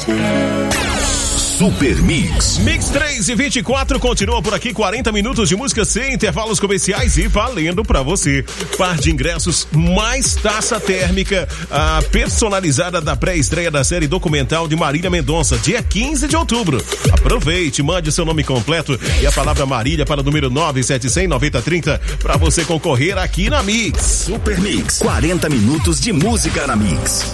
Super Mix. Mix 3:24 continua por aqui, 40 minutos de música sem intervalos comerciais e valendo pra você. Par de ingressos, mais taça térmica, a personalizada da pré-estreia da série documental de Marília Mendonça, dia 15 de outubro. Aproveite, mande seu nome completo e a palavra Marília para o número 971009030 pra você concorrer aqui na Mix. Super Mix, 40 minutos de música na Mix.